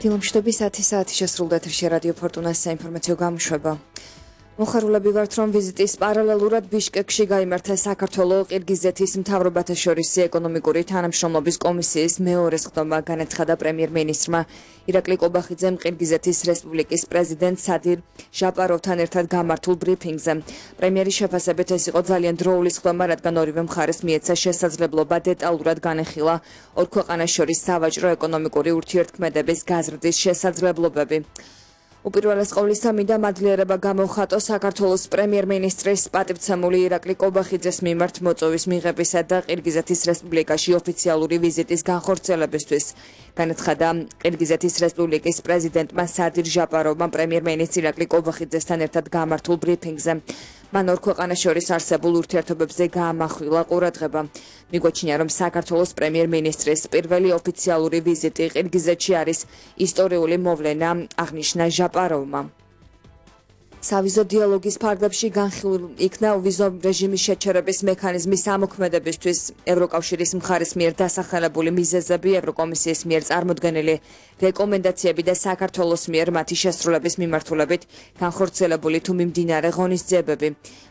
დილამშვიდობის 10 საათი შესრულდა ეთერში რადიო ფორტუნას საინფორმაციო გამოშვება. მოხარულები ვართ, რომ ვიზიტის პარალელურად ბიშკეკში გაიმართა საქართველოს ყირგიზეთის მთავრობათა შორის ეკონომიკური თანამშრომლობის კომისიის მეორე სხდომა, განაცხადა პრემიერ-მინისტრმა ირაკლი კობახიძემ ყირგიზეთის რესპუბლიკის პრეზიდენტ სადირ ჟაპაროვთან ერთად გამართულ ბრიფინგზე. პრემიერის შეფასებით ეს იყო ძალიან დროული სხდომა, რადგან ორივე მხარეს მიეცა შესაძლებლობა დეტალურად განეხილა ორ ქვეყანას შორის სავაჭრო ეკონომიკური ურთიერთქმედების გაზრდის შესაძლებლობები. უპირველეს ყოვლისა მინდა მადლიერება გამოხატო საქართველოს პრემიერ-მინისტრის პატივცემული ირაკლი კობახიძეს მიმართ მოწვევის მიღებისა და ყირგიზეთის რესპუბლიკაში ოფიციალური ვიზიტის განხორციელებისთვის. განაცხადა ყირგიზეთის რესპუბლიკის პრეზიდენტმა სადირ ჟაპაროვმა პრემიერ-მინისტრი ირაკლი კობახიძესთან ერთად გამართულ ბრიფინგზე. მან ორ ქვეყანას შორის არსებულ ურთიერთობებზე გაამახვილა ყურადღება. მიგვაჩნია, რომ საქართველოს პრემიერ-მინისტრის პირველი ოფიციალური ვიზიტი ყირგიზეთში არის ისტორიული მოვლენა, აღნიშნა ჟაპაროვმა. სავიზო დიალოგის ფარგლებში განხილულ იქნა ვიზო რეჟიმის შეჩერების მექანიზმის ამოქმედებისთვის ევროკავშირის მხარის მიერ დასახელებული მიზეზები, ევროკომისიის მიერ წარმოდგენილი რეკომენდაციები და საქართველოს მიერ მათი შესრულების მიმართულებით განხორციელებული თუ მიმდინარე ღონისძიებები.